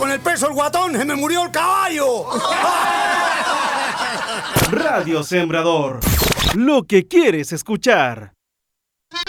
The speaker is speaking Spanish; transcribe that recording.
con el peso el guatón, se me murió el caballo. Radio Sembrador. Lo que quieres escuchar.